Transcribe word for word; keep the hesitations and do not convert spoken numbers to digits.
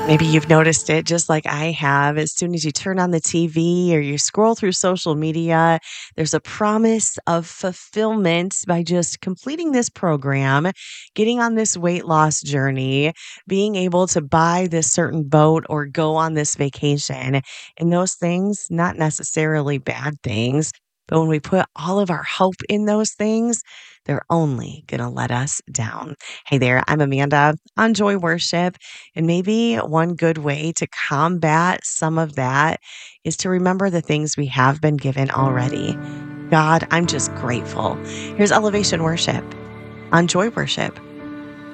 Maybe you've noticed it just like I have. As soon as you turn on the T V or you scroll through social media, there's a promise of fulfillment by just completing this program, getting on this weight loss journey, being able to buy this certain boat or go on this vacation. And those things, not necessarily bad things, but when we put all of our hope in those things, they're only going to let us down. Hey there, I'm Amanda on Joy Worship. And maybe one good way to combat some of that is to remember the things we have been given already. God, I'm just grateful. Here's Elevation Worship on Joy Worship.